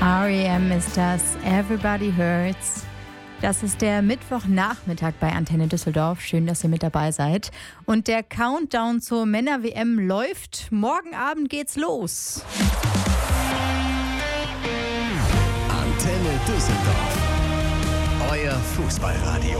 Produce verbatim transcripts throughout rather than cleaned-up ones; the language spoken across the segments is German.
R E M ist das, Everybody Hurts. Das ist der Mittwochnachmittag bei Antenne Düsseldorf. Schön, dass ihr mit dabei seid. Und der Countdown zur Männer-W M läuft. Morgen Abend geht's los. Antenne Düsseldorf. Euer Fußballradio.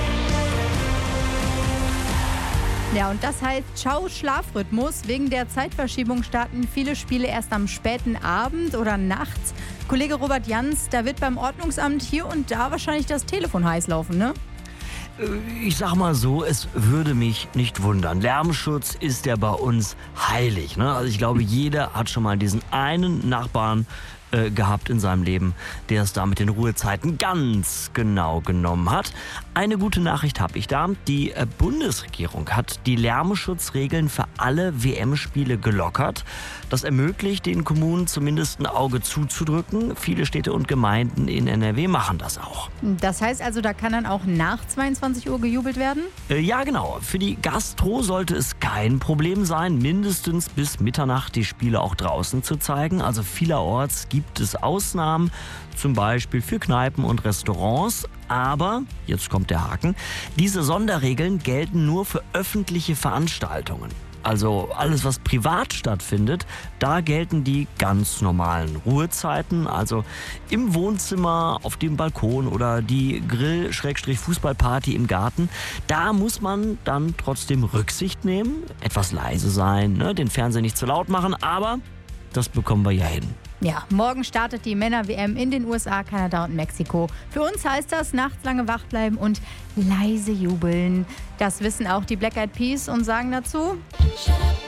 Ja, und das heißt, ciao Schlafrhythmus. Wegen der Zeitverschiebung starten viele Spiele erst am späten Abend oder nachts. Kollege Robert Jans, da wird beim Ordnungsamt hier und da wahrscheinlich das Telefon heiß laufen, ne? Ich sag mal so, es würde mich nicht wundern. Lärmschutz ist ja bei uns heilig, ne? Also ich glaube, jeder hat schon mal diesen einen Nachbarn äh, gehabt in seinem Leben, der es da mit den Ruhezeiten ganz genau genommen hat. Eine gute Nachricht habe ich da. Die äh, Bundesregierung hat die Lärmschutzregeln für alle W M-Spiele gelockert. Das ermöglicht den Kommunen zumindest ein Auge zuzudrücken. Viele Städte und Gemeinden in N R W machen das auch. Das heißt also, da kann dann auch nach zweiundzwanzig Uhr gejubelt werden? Äh, ja, genau. Für die Gastro sollte es kein Problem sein, mindestens bis Mitternacht die Spiele auch draußen zu zeigen. Also vielerorts gibt es Ausnahmen, zum Beispiel für Kneipen und Restaurants. Aber, jetzt kommt der Haken, diese Sonderregeln gelten nur für öffentliche Veranstaltungen. Also alles, was privat stattfindet, da gelten die ganz normalen Ruhezeiten. Also im Wohnzimmer, auf dem Balkon oder die Grill-Fußballparty im Garten. Da muss man dann trotzdem Rücksicht nehmen, etwas leise sein, ne, den Fernseher nicht zu laut machen, aber das bekommen wir ja hin. Ja, morgen startet die Männer-W M in den U S A, Kanada und Mexiko. Für uns heißt das, nachts lange wach bleiben und leise jubeln. Das wissen auch die Black Eyed Peas und sagen dazu: Shut up.